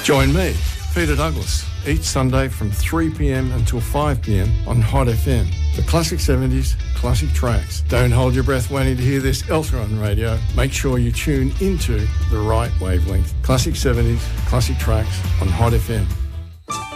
Join me, Peter Douglas, each Sunday from 3 p.m. until 5 p.m. on Hot FM. The classic 70s, classic tracks. Don't hold your breath waiting to hear this elsewhere on radio. Make sure you tune into the right wavelength. Classic 70s, classic tracks on Hot FM.